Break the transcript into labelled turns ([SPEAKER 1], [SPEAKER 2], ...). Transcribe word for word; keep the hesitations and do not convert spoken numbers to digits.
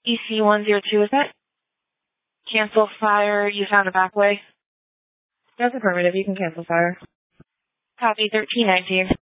[SPEAKER 1] E C one zero two, is that? Cancel fire, you found a back way?
[SPEAKER 2] That's affirmative, you can cancel fire.
[SPEAKER 1] Copy, thirteen nineteen.